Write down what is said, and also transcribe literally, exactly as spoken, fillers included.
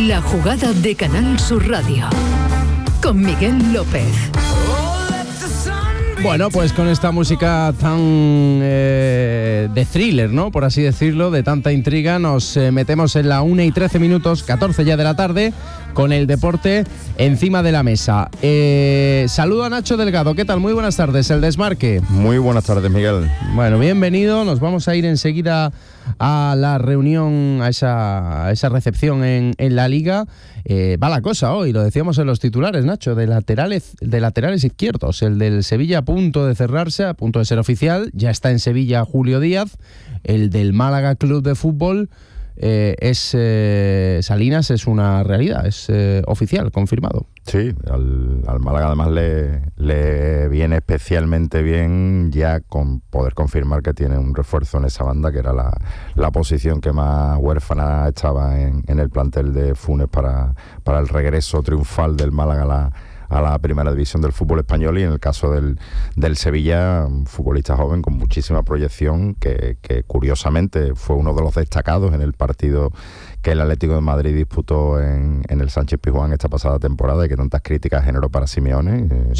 La jugada de Canal Sur Radio con Miguel López. Bueno, pues con esta música tan eh, de thriller, ¿no? Por así decirlo, de tanta intriga, nos eh, metemos en la una y trece minutos, catorce ya de la tarde, con el deporte encima de la mesa. Eh, saludo a Nacho Delgado, ¿qué tal? Muy buenas tardes, El Desmarque. Muy buenas tardes, Miguel. Bueno, bienvenido, nos vamos a ir enseguida a la reunión, a esa, a esa recepción en, en la Liga. Eh, va la cosa hoy, lo decíamos en los titulares, Nacho, de laterales, de laterales izquierdos. El del Sevilla a punto de cerrarse, a punto de ser oficial, ya está en Sevilla Julio Díaz. El del Málaga Club de Fútbol eh, es eh, Salinas, es una realidad, es eh, oficial, confirmado. Sí, al, al Málaga además le, le viene especialmente bien ya con poder confirmar que tiene un refuerzo en esa banda, que era la, la posición que más huérfana estaba en, en el plantel de Funes para, para el regreso triunfal del Málaga a la, a la primera división del fútbol español. Y en el caso del, del Sevilla, un futbolista joven con muchísima proyección que, que curiosamente fue uno de los destacados en el partido que el Atlético de Madrid disputó en, en el Sánchez Pizjuán esta pasada temporada y que tantas críticas generó para Simeone. Sí.